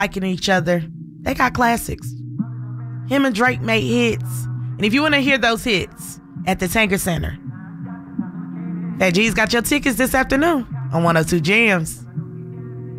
liking each other. They got classics. Him and Drake made hits. And if you want to hear those hits at the Tanger Center, Fat G's got your tickets this afternoon on 102 Jams.